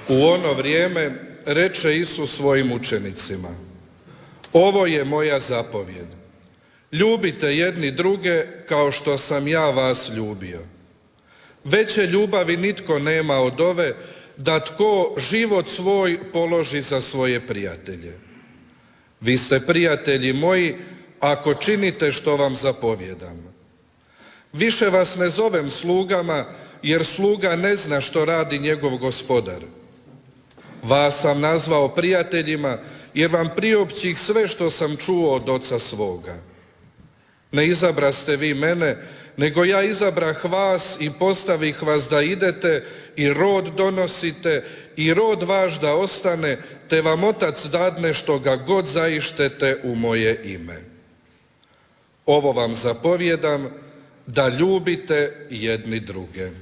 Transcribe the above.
U ono vrijeme reče Isus svojim učenicima: ovo je moja zapovjed. Ljubite jedni druge kao što sam ja vas ljubio. Veće ljubavi nitko nema od ove, da tko život svoj položi za svoje prijatelje. Vi ste prijatelji moji ako činite što vam zapovjedam. Više vas ne zovem slugama, jer sluga ne zna što radi njegov gospodar. Vas sam nazvao prijateljima, jer vam priopćih sve što sam čuo od oca svoga. Ne izabraste vi mene, nego ja izabrah vas i postavih vas da idete i rod donosite i rod vaš da ostane, te vam Otac dadne što ga god zaištete u moje ime. Ovo vam zapovjedam, da ljubite jedni druge.